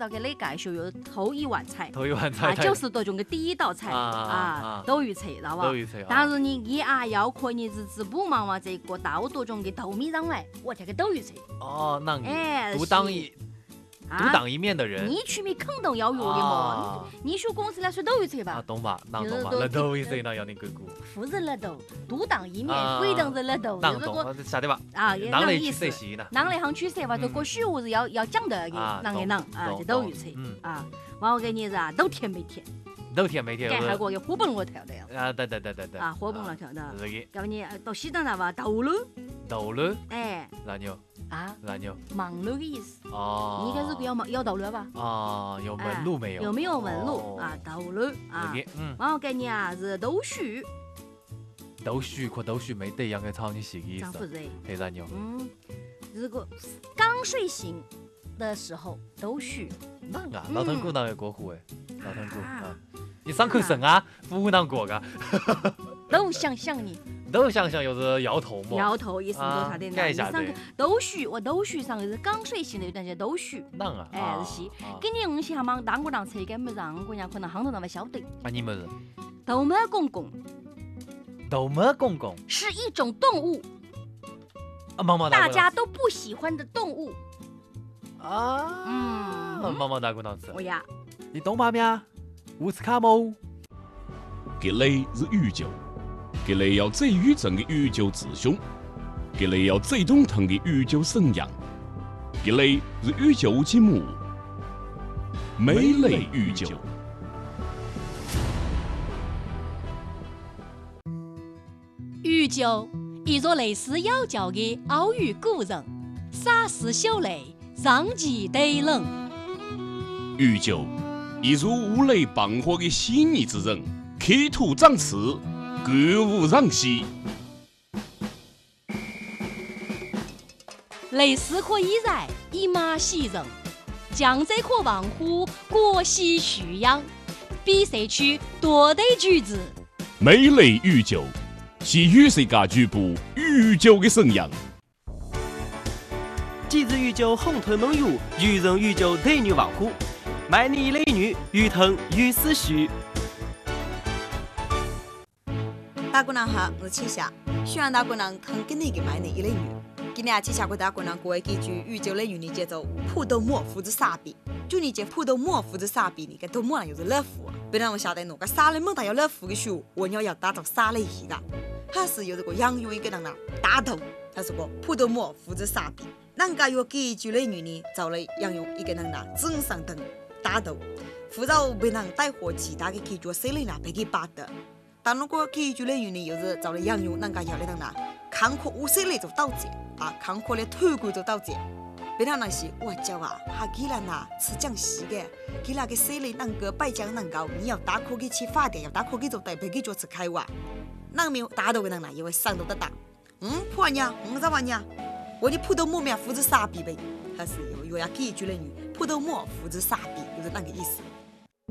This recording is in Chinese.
道给你介绍有头一碗菜， 头一碗菜就是多种的第一道菜斗鱼菜，知道吧？ 斗鱼菜。 但是你要可以日子不忙嘛，这个到多种的豆米上来，我这个斗鱼菜。 哦，那独当一面的人， 你去没肯定要用的嘛？你学公司来说斗鱼菜吧？ 懂吧？那懂吧？那斗鱼菜那要你给过。 不是热豆，独当一面，非等着热豆。 那懂，晓得吧？ 那意思。 那来行取舍吧，这个虚话是要讲的的，那个能就斗鱼菜完我给你都甜没甜？ 都甜没甜？ 干还过给火盆我跳的呀。对。 火盆了跳的。 这个。 要不你到西藏那吧，豆了。 哪牛？哪牛？ 忙碌的意思。 哦。 你应该是要豆了吧？ 有门路没有？ 有没有门路豆了完我给你是豆须。 豆须和豆须没得一样的草，你是个意思？黑哪牛？ 如果刚睡醒的时候豆须。 老汤锅哪有过户哎？老汤锅你上口神啊？湖南过噶？ 都想想你。 都想想又是摇头嘛？ 摇头意思多啥的？ 改一下子。豆须，我豆须上的是刚睡醒的有段叫豆须。是西。给你用些嘛，当过当车根本上，人家可能行头那么晓得。 你们是？ 豆麦公公。 豆麦公公是一种动物。大家都不喜欢的动物。 毛毛大姑娘子。 我呀。 你懂吗咩？乌斯卡姆。 吉雷是宇宙。吉雷要最宇宙的宇宙之兄，吉雷要最中疼的宇宙神阳，吉雷是宇宙之母，美丽宇宙。 宇宙一座类似妖教的奥语古人，洒似秀雷，上极对冷。 宇宙一如五雷放火的细腻之人，刻土长刺。歌舞让西， 雷丝可以染，以马喜人；江浙可望乎，国喜徐扬。比赛区多对句子， 美丽宇宙是与世界局部宇宙的沈阳。 今日宇宙红头猛乳，鱼人宇宙美女望乎，卖你美女鱼藤鱼思绪。 大姑娘好，我是七霞，希望大姑娘疼给你个买你一类女。今年七霞给大姑娘过一句宇宙类女的节奏，普豆沫胡子傻逼。就你这普豆沫胡子傻逼，你个豆沫上又是乐福，别让我晓得侬个傻类梦到要乐福的时候，我要打造傻类戏的。还是有这个养育一个人呢，大头，还是个普豆沫胡子傻逼。人家有给一句类女呢，找来养育一个人呢，正上等大头，扶着被人带火其他的去做谁类呢，被给拔的。但如果给予类女呢，又是找来养育人家要来等呢，看可无谁来做导致看可来推广做导致。别让那些我叫还给了呢吃讲戏的，给了个谁来能够摆讲能够，你要打可给去发电，要打可给做代表给做吃开哇，那没有打到个人呢，因为上头的打，破娘，咋玩呀？我的普通木面胡子傻逼呗，还是有要给予类女普通木胡子傻逼，就是那个意思。